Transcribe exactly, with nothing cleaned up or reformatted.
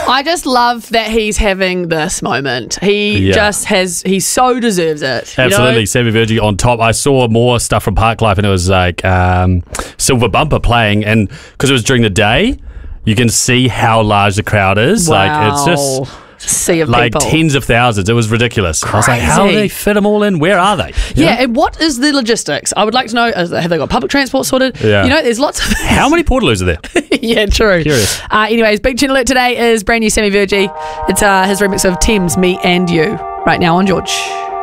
I just love that he's having this moment. He Yeah. just has, he so deserves it. you Absolutely, know? Sammy Virgie on top. I saw more stuff from Parklife, and it was like um, Silver Bumper playing, and because it was during the day, you can see how large the crowd is. Wow. Like it's just sea of like people. tens of thousands. It was ridiculous. I was like, how do Crazy. they fit them all in? Where are they? You Yeah, know? and what is the logistics? I would like to know, is- have they got public transport sorted? Yeah. You know, there's lots of... How many Portaloos are there? yeah, true. Curious. Uh, anyways, Big Tune Alert today is brand new Sammy Virgie. It's uh, his remix of Thames, Me and You, right now on George.